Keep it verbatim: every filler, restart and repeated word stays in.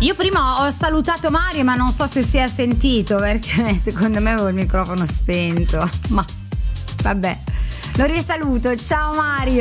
Io prima ho salutato Mario, ma non so se si è sentito, perché secondo me avevo il microfono spento. Ma vabbè, lo risaluto. Ciao Mario.